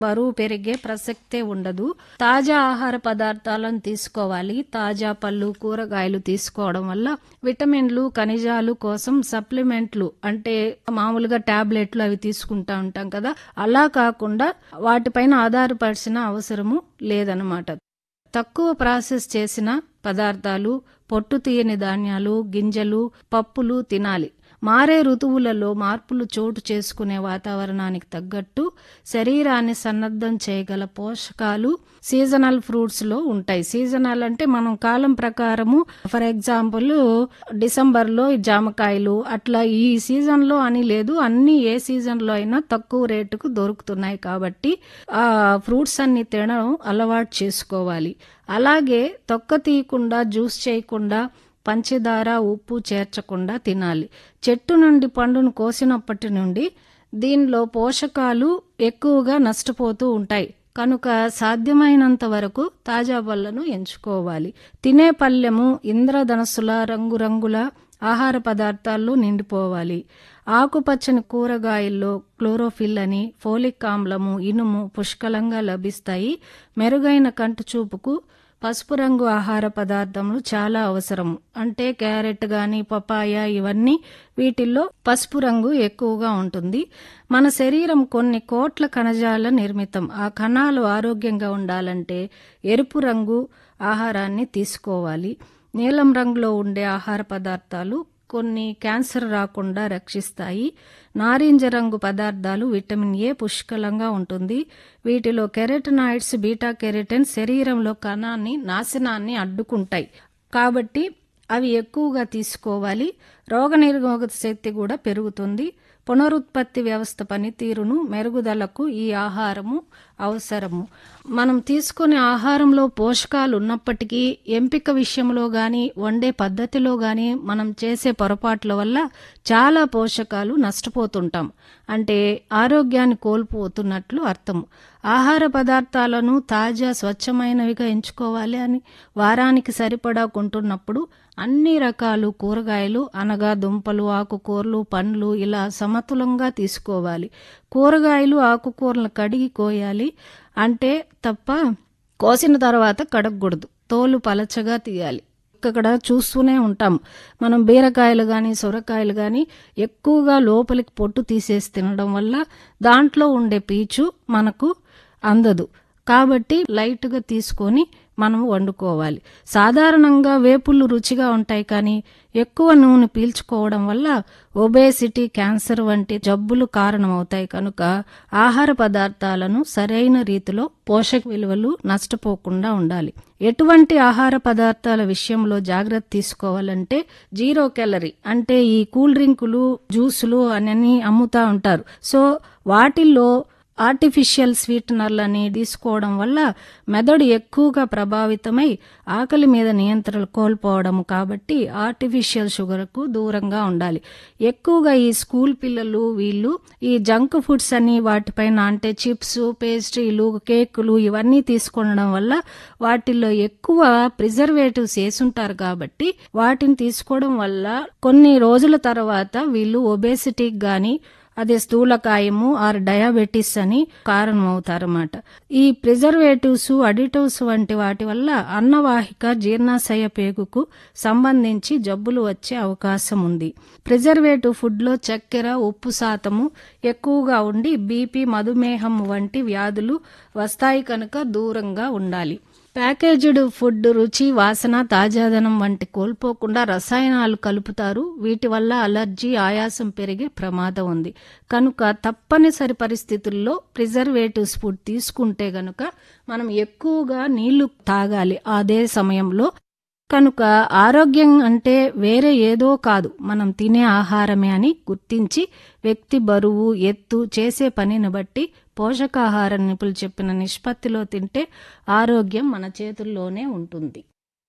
బరువు పెరిగే ప్రసక్తే ఉండదు. తాజా ఆహార పదార్థాలను తీసుకోవాలి. తాజా పళ్ళు, కూరగాయలు తీసుకోవడం వల్ల విటమిన్లు, ఖనిజాలు కోసం సప్లిమెంట్లు అంటే మామూలుగా టాబ్లెట్లు అవి తీసుకుంటా ఉంటాం కదా, అలా కాకుండా వాటిపైన ఆధారపడాల్సిన అవసరము లేదనమాట. తక్కువ ప్రాసెస్ చేసిన పదార్థాలు, పొట్టు తీయని ధాన్యాలు, గింజలు, పప్పులు తినాలి. మారే ఋతువులలో మార్పులు చోటు చేసుకునే వాతావరణానికి తగ్గట్టు శరీరాన్ని సన్నద్ధం చేయగల పోషకాలు సీజనల్ ఫ్రూట్స్ లో ఉంటాయి. సీజనల్ అంటే మనం కాలం ప్రకారము, ఫర్ ఎగ్జాంపుల్ డిసెంబర్లో జామకాయలు అట్లా ఈ సీజన్ లో అని లేదు, అన్ని ఏ సీజన్ లో అయినా తక్కువ రేటుకు దొరుకుతున్నాయి. కాబట్టి ఆ ఫ్రూట్స్ అన్ని తినడం అలవాటు చేసుకోవాలి. అలాగే తొక్క తీయకుండా, జ్యూస్ చేయకుండా, పంచదార, ఉప్పు చేర్చకుండా తినాలి. చెట్టు నుండి పండును కోసినప్పటి నుండి దీనిలో పోషకాలు ఎక్కువగా నష్టపోతూ ఉంటాయి. కనుక సాధ్యమైనంత వరకు తాజా పళ్లను ఎంచుకోవాలి. తినే పళ్ళెము ఇంద్రధనస్సుల రంగురంగుల ఆహార పదార్థాల్లో నిండిపోవాలి. ఆకుపచ్చని కూరగాయల్లో క్లోరోఫిల్ అని, ఫోలిక్ ఆమ్లము, ఇనుము పుష్కలంగా లభిస్తాయి. మెరుగైన కంటి చూపుకు పసుపు రంగు ఆహార పదార్థములు చాలా అవసరం. అంటే క్యారెట్ గాని, పపాయ ఇవన్నీ వీటిల్లో పసుపు రంగు ఎక్కువగా ఉంటుంది. మన శరీరం కొన్ని కోట్ల కణజాల నిర్మితం. ఆ కణాలు ఆరోగ్యంగా ఉండాలంటే ఎరుపు రంగు ఆహారాన్ని తీసుకోవాలి. నీలం రంగులో ఉండే ఆహార పదార్థాలు కొన్ని క్యాన్సర్ రాకుండా రక్షిస్తాయి. నారింజ రంగు పదార్థాలు విటమిన్ ఏ పుష్కలంగా ఉంటుంది. వీటిలో కెరటనాయిడ్స్, బీటా కెరటిన్ శరీరంలో కణాన్ని నాశనాన్ని అడ్డుకుంటాయి. కాబట్టి అవి ఎక్కువగా తీసుకోవాలి. రోగనిరోధక శక్తి కూడా పెరుగుతుంది. పునరుత్పత్తి వ్యవస్థ పనితీరును మెరుగుదలకు ఈ ఆహారము అవసరము. మనం తీసుకునే ఆహారంలో పోషకాలు ఉన్నప్పటికీ ఎంపిక విషయంలో గాని, వండే పద్ధతిలో గాని మనం చేసే పొరపాట్ల వల్ల చాలా పోషకాలు నష్టపోతుంటాం. అంటే ఆరోగ్యాన్ని కోల్పోతున్నట్లు అర్థం. ఆహార పదార్థాలను తాజా, స్వచ్ఛమైనవిగా ఎంచుకోవాలి అని వారానికి సరిపడా కొంటున్నప్పుడు అన్ని రకాలు కూరగాయలు అనగా దుంపలు, ఆకుకూరలు, పండ్లు ఇలా సమతులంగా తీసుకోవాలి. కూరగాయలు, ఆకుకూరలను కడిగి కోయాలి. అంటే తప్ప కోసిన తర్వాత కడగకూడదు. తోలు పలచగా తీయాలి. ఇక్కడ చూస్తూనే ఉంటాం మనం బీరకాయలు కానీ, సొరకాయలు కానీ ఎక్కువగా లోపలికి పొట్టు తీసేసి తినడం వల్ల దాంట్లో ఉండే పీచు మనకు అందదు. కాబట్టి లైట్గా తీసుకొని మనం వండుకోవాలి. సాధారణంగా వేపుళ్ళు రుచిగా ఉంటాయి, కానీ ఎక్కువ నూనె పీల్చుకోవడం వల్ల ఒబేసిటీ, క్యాన్సర్ వంటి జబ్బులు కారణమవుతాయి. కనుక ఆహార పదార్థాలను సరైన రీతిలో పోషక విలువలు నష్టపోకుండా ఉండాలి. ఎటువంటి ఆహార పదార్థాల విషయంలో జాగ్రత్త తీసుకోవాలంటే జీరో క్యాలరీ అంటే ఈ కూల్ డ్రింకులు, జ్యూసులు అని అమ్ముతా ఉంటారు. సో వాటిల్లో ఆర్టిఫిషియల్ స్వీటనర్లని తీసుకోవడం వల్ల మెదడు ఎక్కువగా ప్రభావితమై ఆకలి మీద నియంత్రణ కోల్పోవడం. కాబట్టి ఆర్టిఫిషియల్ షుగర్కు దూరంగా ఉండాలి. ఎక్కువగా ఈ స్కూల్ పిల్లలు వీళ్ళు ఈ జంక్ ఫుడ్స్ అని వాటిపైన అంటే చిప్స్, పేస్ట్రీలు, కేకులు ఇవన్నీ తీసుకోవడం వల్ల వాటిల్లో ఎక్కువ ప్రిజర్వేటివ్స్ వేసుంటారు. కాబట్టి వాటిని తీసుకోవడం వల్ల కొన్ని రోజుల తర్వాత వీళ్ళు ఒబేసిటీకి గాని, అదే స్థూలకాయము ఆర్ డయాబెటిస్ అని కారణమవుతారన్నమాట. ఈ ప్రిజర్వేటివ్స్, అడిటివ్స్ వంటి వాటి వల్ల అన్నవాహిక, జీర్ణాశయ పేగుకు సంబంధించి జబ్బులు వచ్చే అవకాశం ఉంది. ప్రిజర్వేటివ్ ఫుడ్లో చక్కెర, ఉప్పు శాతము ఎక్కువగా ఉండి బీపీ, మధుమేహం వంటి వ్యాధులు వస్తాయి. కనుక దూరంగా ఉండాలి. ప్యాకేజ్డ్ ఫుడ్ రుచి, వాసన, తాజాదనం వంటి కోల్పోకుండా రసాయనాలు కలుపుతారు. వీటి వల్ల అలర్జీ, ఆయాసం పెరిగే ప్రమాదం ఉంది. కనుక తప్పనిసరి పరిస్థితుల్లో ప్రిజర్వేటివ్స్ ఫుడ్ తీసుకుంటే గనుక మనం ఎక్కువగా నీళ్లు తాగాలి అదే సమయంలో. కనుక ఆరోగ్యం అంటే వేరే ఏదో కాదు, మనం తినే ఆహారమే అని గుర్తించి వ్యక్తి బరువు, ఎత్తు, చేసే పనిని బట్టి పోషకాహార నిపుణులు చెప్పిన నిష్పత్తిలో తింటే ఆరోగ్యం మన చేతుల్లోనే ఉంటుంది.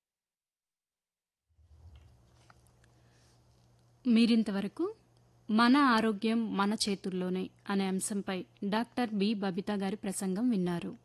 మీరింతవరకు మన ఆరోగ్యం మన చేతుల్లోనే అనే అంశంపై డాక్టర్ బి బబిత గారి ప్రసంగం విన్నారు.